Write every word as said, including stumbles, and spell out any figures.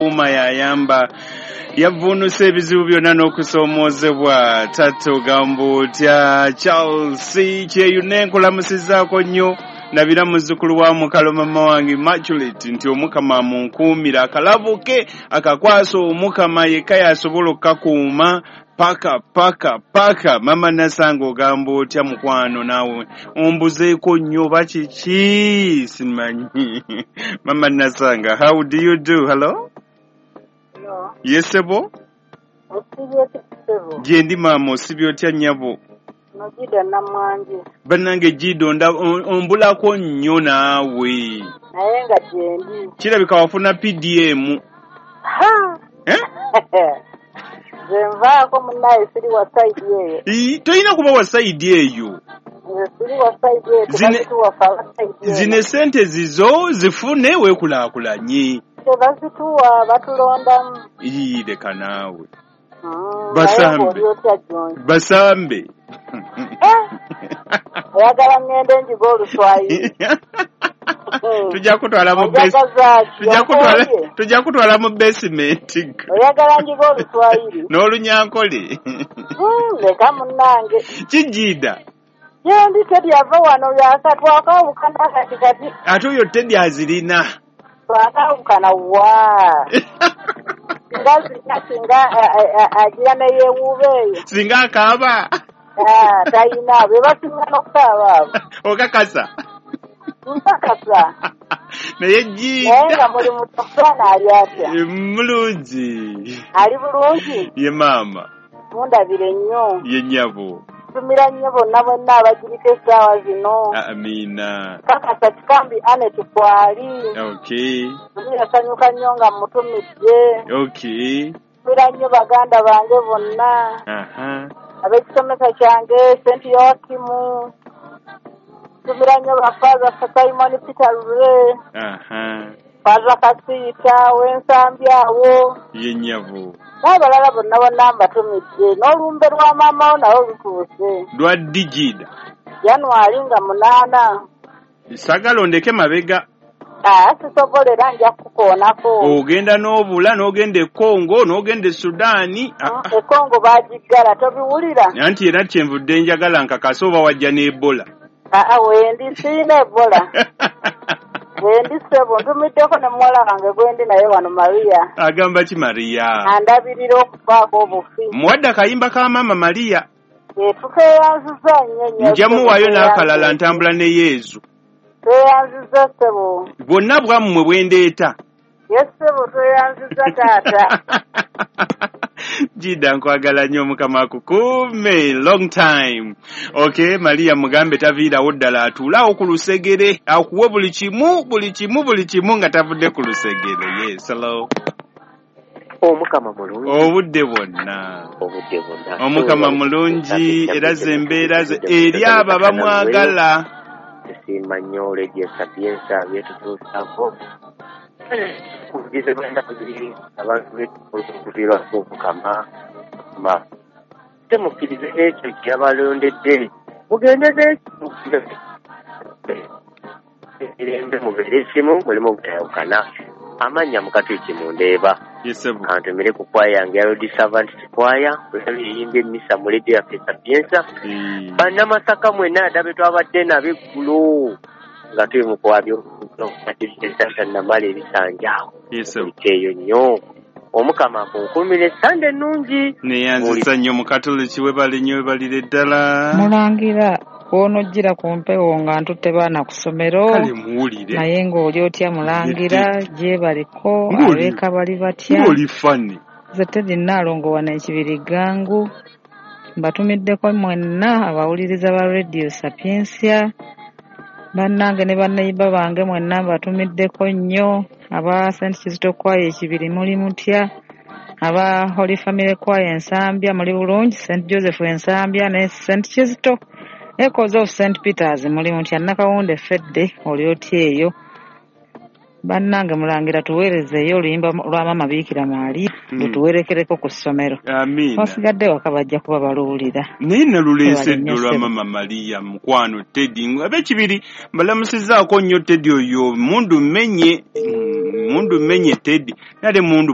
Uma yayamba yavunuse ebizibu byonna n'okusoomozebwa Tato Gambo tya Chelsea kyeyune nkulamusizaako nnyo nabira muzzukulu wa mukalo mama wange Immaculate nti omukama munkuumira akalabu ke akakwasa omukama yekka yasobola okukakuuma paka paka paka mama Nasango ogamba otya mukwano naawe ombuzeeko nnyo bakiki simanyi mama Nasanga, how do you do? Hello? Hello? Yes, ebo? Osibye sebo. Jendi mama osibye otya nnyabo? No Gido namwanje. Bannange Gido nda ombulako nnyo naawe. Naye nga jendi. Kirabika wafuna P D M. Ha! Eh? Zenvaako munnaye siri wa side eyo. Ii, toyina kuba wa side eyo. Siri wa side eyo. Zine, zine sente zizo zifune weekulaakulanye. Tebazituwa batulondamu. Ii, leka naawe. Mm, Basambe. Basambe. Oyagala ngende njiga Oluswayiri. Tujja kutwala mu basement. Tujja kutwala mu basement. Oyagala njiga Oluswayiri. N'Olunyankole. Mm, leka munnange. Kijida. Yendi Teddy ava wano byakatwakawukana kati kati. Ate oyo Teddy azirina. Twakawukana wa. Ngazi singa agira ne yeewuuba eyo. Singa akaaba. Ah, tayina be basinga n'okukaaba. Okakasa. Mpakasa. Naye Jida. Naye nga muli mutofana ali atya. Mulungi. Ali bulungi. Ye maama. Mundabire nnyo. Ye nnyabo. Tumira nnyo bonna bonna abagiriko essaawa zino. Amina. Kakasa kikambi ane tukwali. Okay. Tumira sanyuka nnyo nga mutumidde. Okay. Tumira nnyo baganda bange bonna. Aha. Ab'ekisomesa kyange Saint Yoakimu. Tumira nnyo bafaaza Simon Peter Lure. Aha. Faaza Kasiita w'ensambi awo. Ye nnyabo. N'abalala bonna bonna mbatumidde n'olumbe lwa maama wo nawo lutuuse. Lwa Digida. Januari nga munaana. Sagala ondeke mabega. Ah, sisobolera nja kukoonako. Ogenda n'obula n'ogenda e Congo n'ogenda e Sudaani. E Congo baagiggala tobiwulira. Anti era kyenvudde njagala nkakasa oba wajja ne Ebola. Ah, wendi siina Ebola. Wendi sebo ntumiddeko ne muwala wange gwendi naye wano Maria. Agamba ki Maria? Andabirira okufaako obufi. Muwadde akayimba ka maama Maria. E tukeeyanziza nnyo nnyo. Njamuwaayo n'akalala ntambula ne Yezu. Tweyanziza sebo. Bwonna bwammwe bwendeeta. Yes sebo tweyanziza taata. Jida nkwagala nnyo mukama akukuume long time. Okay, Maria mugambe taviirawo ddala atuulaawo ku lusegere akuwe buli kimu buli kimu buli kimu nga tavudde ku lusegere. Yes, hello. Omukama mulungi. Obudde bwonna. Obudde bwonna. Omukama mulungi era ze embeera ze eri abo bamwagala. Siima nnyo Lady Sapienza byetutuusaako. Kubize kwenda kuziri abantu betukuvirwa Omukama. Ma. Temukkirize ekyo kyabalondedde. Mugendeze emirembe mubeere esimu mulimu obutayawukana. Amanya mukatwiki mundeeba. Yesebu. Kantumire ku kwaya yange ya Lord Servant Choir. Kulabye eyimba emmisa mu Lady Sapienza. Bannamasaka mwenna adabe twabadde nab'eggulu. Nga tuli mu kwabyo okukatirisa namala ebisanja. Yesebu. Ekyeyo nnyo. Omukama akunkuumire Sande nnungi. Neyanzisa nnyo mu Katoliki webale nnyo webalire ddala. Mulangira onojjira ku mpewo nga ntutte baana ku ssomero. Kale muwulire. Naye ng'oli otya Mulangira gye baliko abeeka bali batya. Ng'oli fani. Nze Teddy Naalongo wano ekibiri gangu. Mbatumiddeko mwenna abawuliriza ba Radio Sapienza. Bannange ne bannayiba bange mwenna mbatumiddeko nnyo. Aba Saint Kizito Choir ekibiri muli mutya. Aba Holy Family Choir Ensambya muli bulungi. Saint Joseph Ensambya ne Saint Kizito Echoes of Saint Peters muli mutya. Nakawunde Fedde oli otya eyo. Bannange Mulangira tuweerezeeyo oluyimba lwa Maama Biikira Maali lutuwerekereko ku ssomero. Amiina. Wasigadde waka bajja kuba baluwulira. Naye naluleesedde olwa Maama Maria mukwano Teddy. Ab'ekibiri mbalamusizaako nnyo Teddy oyo mundu mmenye mundu mmenye Teddy. Nale mundu